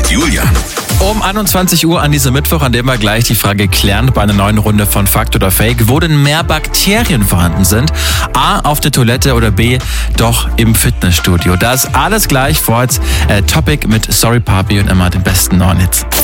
Julian. Um 21 Uhr an diesem Mittwoch, an dem wir gleich die Frage klären bei einer neuen Runde von Fakt oder Fake, wo denn mehr Bakterien vorhanden sind. A, auf der Toilette oder B, doch im Fitnessstudio. Da ist alles gleich vor als Topic mit Sorry Papi und immer den besten neuen Hits.